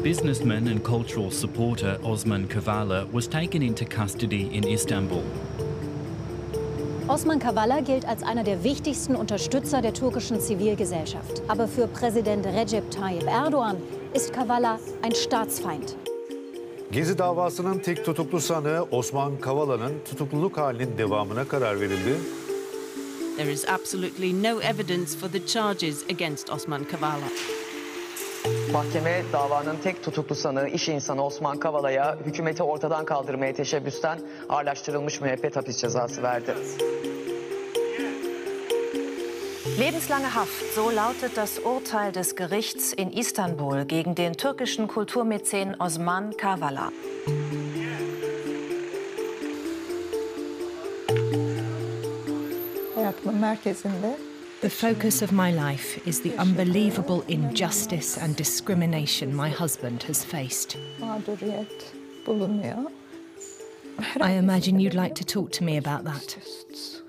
Businessman and cultural supporter Osman Kavala was taken into custody in Istanbul. Osman Kavala gilt als einer der wichtigsten Unterstützer der türkischen Zivilgesellschaft. Aber für Präsident Recep Tayyip Erdoğan ist Kavala ein Staatsfeind. Gezi davasının tek tutuklu sanığı Osman Kavala'nın tutukluluk halinin devamına karar verildi. There is absolutely no evidence for the charges against Osman Kavala. Mahkeme davanın tek tutuklu sanığı iş insanı Osman Kavala'ya hükümeti ortadan kaldırmaya teşebbüsten ağırlaştırılmış müebbet hapis cezası verdi. Lebenslange Haft, so lautet das Urteil des Gerichts in Istanbul gegen den türkischen Kulturmäzen Osman Kavala. Hayatımın merkezinde. The focus of my life is the unbelievable injustice and discrimination my husband has faced. Mağduriyet bulunuyor. I imagine you'd like to talk to me about that.